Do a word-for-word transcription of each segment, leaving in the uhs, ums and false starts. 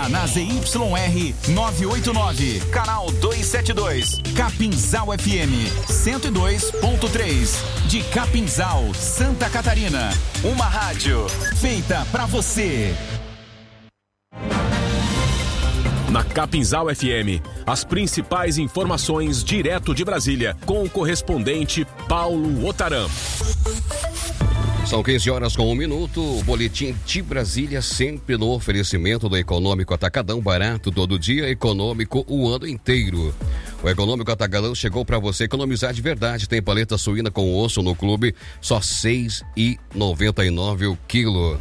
Está na Z Y R novecentos e oitenta e nove, canal duzentos e setenta e dois, Capinzal F M cento e dois ponto três, de Capinzal, Santa Catarina. Uma rádio feita pra você. Na Capinzal F M, as principais informações direto de Brasília, com o correspondente Paulo Otaram. São quinze horas com um minuto, o boletim de Brasília sempre no oferecimento do Econômico Atacadão, barato todo dia, econômico o ano inteiro. O Econômico Atacadão chegou para você economizar de verdade. Tem paleta suína com osso no clube, só seis reais e noventa e nove centavos o quilo.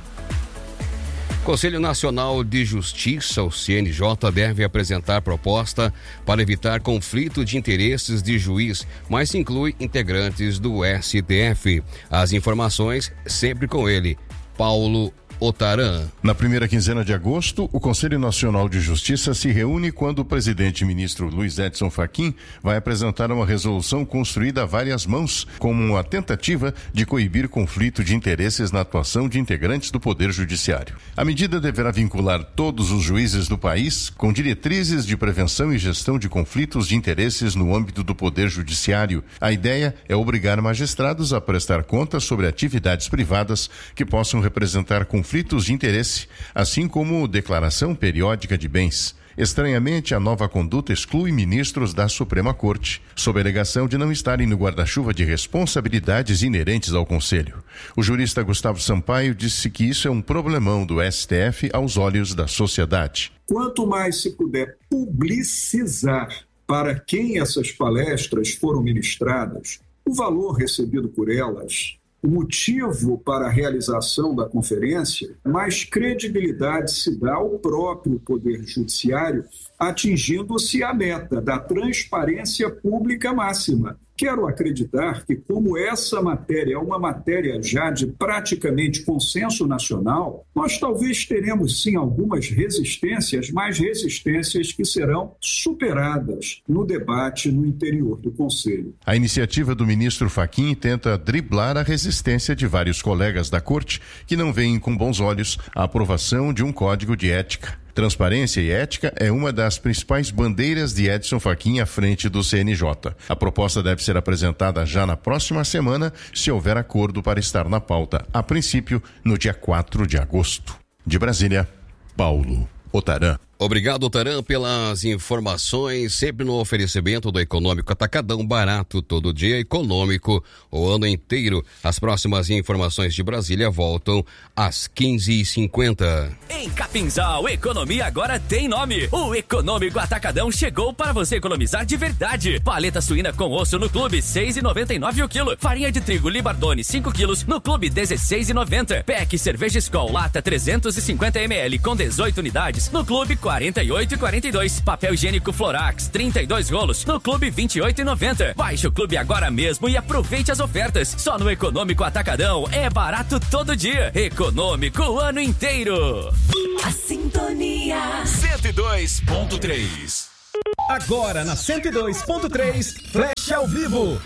Conselho Nacional de Justiça, o C N J, deve apresentar proposta para evitar conflito de interesses de juiz, mas inclui integrantes do S T F. As informações sempre com ele, Paulo Otaram. Na primeira quinzena de agosto, o Conselho Nacional de Justiça se reúne quando o presidente e ministro Luiz Edson Fachin vai apresentar uma resolução construída a várias mãos, como uma tentativa de coibir conflito de interesses na atuação de integrantes do Poder Judiciário. A medida deverá vincular todos os juízes do país com diretrizes de prevenção e gestão de conflitos de interesses no âmbito do Poder Judiciário. A ideia é obrigar magistrados a prestar contas sobre atividades privadas que possam representar conflitos conflitos de interesse, assim como declaração periódica de bens. Estranhamente, a nova conduta exclui ministros da Suprema Corte, sob a alegação de não estarem no guarda-chuva de responsabilidades inerentes ao Conselho. O jurista Gustavo Sampaio disse que isso é um problemão do S T F aos olhos da sociedade. Quanto mais se puder publicizar para quem essas palestras foram ministradas, o valor recebido por elas, o motivo para a realização da conferência, mais credibilidade se dá ao próprio Poder Judiciário, atingindo-se a meta da transparência pública máxima. Quero acreditar que, como essa matéria é uma matéria já de praticamente consenso nacional, nós talvez teremos sim algumas resistências, mas resistências que serão superadas no debate no interior do Conselho. A iniciativa do ministro Fachin tenta driblar a resistência de vários colegas da Corte que não veem com bons olhos a aprovação de um código de ética. Transparência e ética é uma das principais bandeiras de Edson Fachin à frente do C N J. A proposta deve ser apresentada já na próxima semana, se houver acordo para estar na pauta, a princípio, no dia quatro de agosto. De Brasília, Paulo Otaram. Obrigado, Otaram, pelas informações, sempre no oferecimento do Econômico Atacadão, barato todo dia, econômico o ano inteiro. As próximas informações de Brasília voltam às quinze e cinquenta. Em Capinzal, economia agora tem nome. O Econômico Atacadão chegou para você economizar de verdade. Paleta suína com osso no clube, seis reais e noventa e nove centavos o quilo. Farinha de trigo Libardone, cinco quilos, no clube, dezesseis reais e noventa centavos. Pack cerveja Skol, lata trezentos e cinquenta mililitros com dezoito unidades, no clube, quarenta e oito reais e quarenta e dois centavos. Papel higiênico Florax, trinta e dois rolos, no clube, vinte e oito reais e noventa centavos. Baixe o clube agora mesmo e aproveite as ofertas. Só no Econômico Atacadão é barato todo dia. Econômico o ano inteiro. A sintonia cento e dois ponto três. Agora na cento e dois ponto três, Flash ao vivo.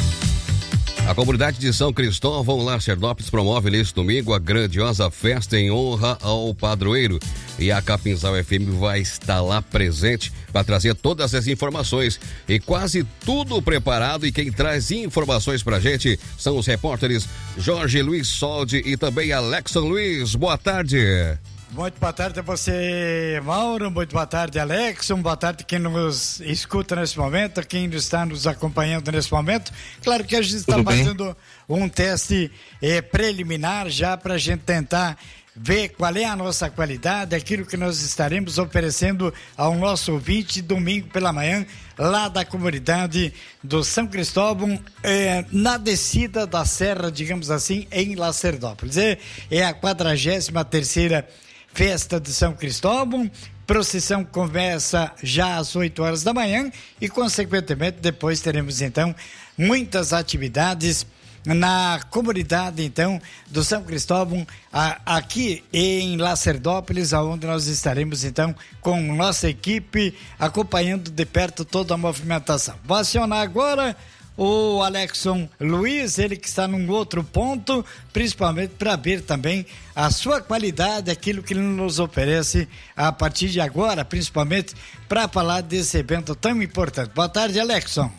A comunidade de São Cristóvão, Lacerdópolis, promove neste domingo a grandiosa festa em honra ao padroeiro. E a Capinzal F M vai estar lá presente para trazer todas as informações e quase tudo preparado. E quem traz informações pra gente são os repórteres Jorge Luiz Soldi e também Alexson Luiz. Boa tarde. Muito boa tarde a você, Mauro. Muito boa tarde, Alexson. Boa tarde quem nos escuta nesse momento, quem está nos acompanhando nesse momento. Claro que a gente está fazendo um teste eh, preliminar já para a gente tentar ver qual é a nossa qualidade, aquilo que nós estaremos oferecendo ao nosso ouvinte domingo pela manhã, lá da comunidade do São Cristóvão, eh, na descida da serra, digamos assim, em Lacerdópolis. É, é a quadragésima terceira Festa de São Cristóvão. Procissão começa já às oito horas da manhã e, consequentemente, depois teremos, então, muitas atividades na comunidade, então, do São Cristóvão, a, aqui em Lacerdópolis, onde nós estaremos, então, com nossa equipe, acompanhando de perto toda a movimentação. Vou acionar agora o Alexson Luiz, ele que está num outro ponto, principalmente para ver também a sua qualidade, aquilo que ele nos oferece a partir de agora, principalmente para falar desse evento tão importante. Boa tarde, Alexson.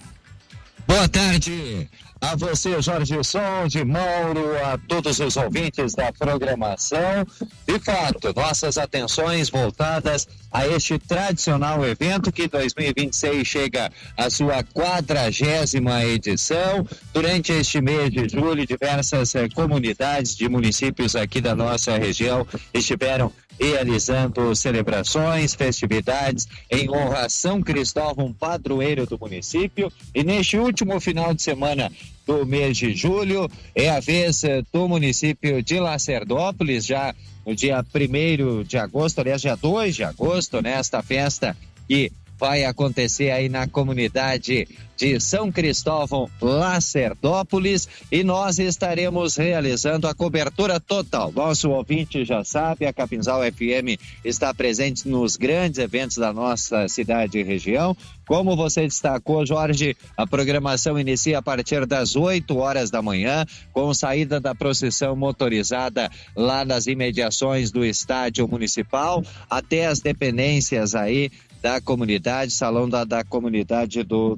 Boa tarde a você, Jorge Som, de Mauro, a todos os ouvintes da programação. De fato, nossas atenções voltadas a este tradicional evento que dois mil e vinte e seis chega à sua quadragésima edição. Durante este mês de julho, diversas eh, comunidades de municípios aqui da nossa região estiveram realizando celebrações, festividades em honra a São Cristóvão, padroeiro do município. E neste último final de semana do mês de julho, é a vez do município de Lacerdópolis, já no dia primeiro de agosto, aliás, dia dois de agosto, nesta festa que vai acontecer aí na comunidade de São Cristóvão, Lacerdópolis, e nós estaremos realizando a cobertura total. Nosso ouvinte já sabe, a Capinzal F M está presente nos grandes eventos da nossa cidade e região. Como você destacou, Jorge, a programação inicia a partir das oito horas da manhã, com saída da procissão motorizada lá nas imediações do estádio municipal, até as dependências aí da comunidade, salão da, da comunidade do,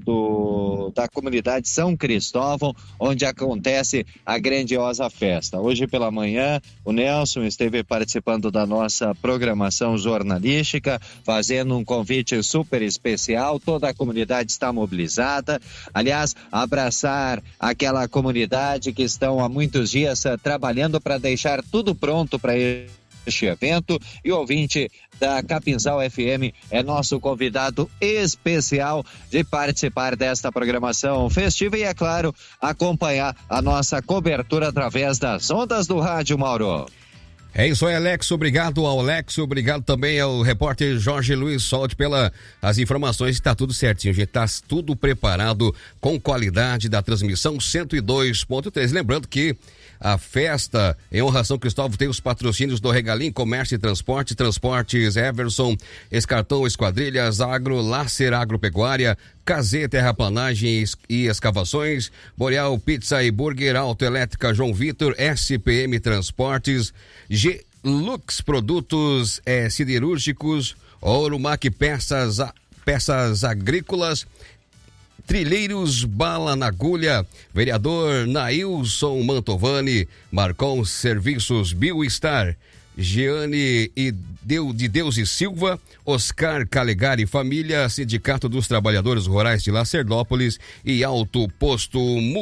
do da comunidade São Cristóvão, onde acontece a grandiosa festa. Hoje pela manhã, o Nelson esteve participando da nossa programação jornalística, fazendo um convite super especial. Toda a comunidade está mobilizada. Aliás, abraçar aquela comunidade que estão há muitos dias uh, trabalhando para deixar tudo pronto para este evento, e o ouvinte da Capinzal F M é nosso convidado especial de participar desta programação festiva e, é claro, acompanhar a nossa cobertura através das ondas do rádio, Mauro. É isso aí, Alex. Obrigado ao Alex, obrigado também ao repórter Jorge Luiz Solte pelas as informações. Está tudo certinho, a gente está tudo preparado com qualidade da transmissão cento e dois ponto três. Lembrando que a festa em honra a São Cristóvão tem os patrocínios do Regalim, Comércio e Transporte, Transportes Everson, Escartão Esquadrilhas, Agro, Lácer Agropecuária, Cazê Terraplanagens e Escavações, Boreal Pizza e Burger, Autoelétrica João Vitor, S P M Transportes, G Lux Produtos eh, Siderúrgicos, Ourumac Peças, Peças Agrícolas, Trilheiros Bala na Agulha, vereador Nailson Mantovani, Marcon Serviços Biostar, Giane e Deu, de Deus e Silva, Oscar Calegari Família, Sindicato dos Trabalhadores Rurais de Lacerdópolis e Alto Posto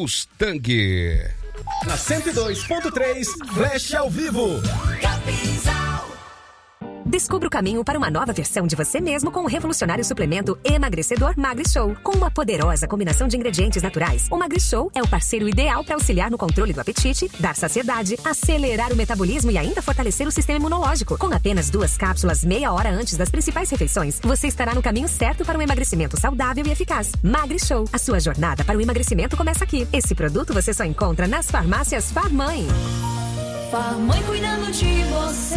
Mustang. Na cento e dois ponto três, Flash ao vivo. Capinzal. Descubra o caminho para uma nova versão de você mesmo com o revolucionário suplemento emagrecedor MagriShow. Com uma poderosa combinação de ingredientes naturais, o MagriShow é o parceiro ideal para auxiliar no controle do apetite, dar saciedade, acelerar o metabolismo e ainda fortalecer o sistema imunológico. Com apenas duas cápsulas meia hora antes das principais refeições, você estará no caminho certo para um emagrecimento saudável e eficaz. MagriShow, a sua jornada para o emagrecimento começa aqui. Esse produto você só encontra nas farmácias Farmãe. Farmãe cuidando de você.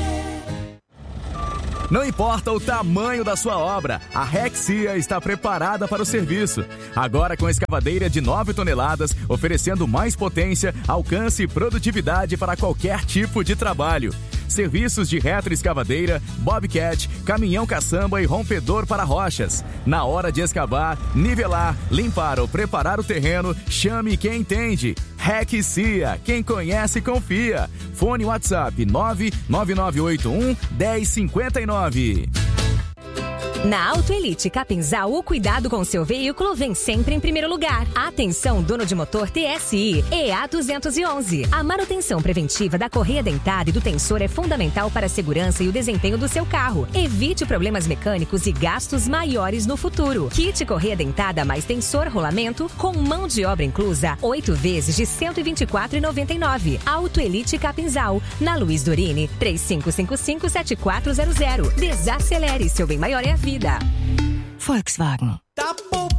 Não importa o tamanho da sua obra, a Rexia está preparada para o serviço. Agora com escavadeira de nove toneladas, oferecendo mais potência, alcance e produtividade para qualquer tipo de trabalho. Serviços de retroescavadeira, bobcat, caminhão caçamba e rompedor para rochas. Na hora de escavar, nivelar, limpar ou preparar o terreno, chame quem entende. Rexia, quem conhece confia. Fone WhatsApp nove nove nove oito um, um zero cinco nove. Na Auto Elite Capinzal, o cuidado com seu veículo vem sempre em primeiro lugar. Atenção, dono de motor T S I E A duzentos e onze. A manutenção preventiva da correia dentada e do tensor é fundamental para a segurança e o desempenho do seu carro. Evite problemas mecânicos e gastos maiores no futuro. Kit correia dentada mais tensor rolamento com mão de obra inclusa, oito vezes de cento e vinte e quatro reais e noventa e nove centavos. Auto Elite Capinzal, na Luiz Dorini, três cinco cinco cinco, sete quatro zero zero. Desacelere, seu bem maior é a vida. Volkswagen. Tá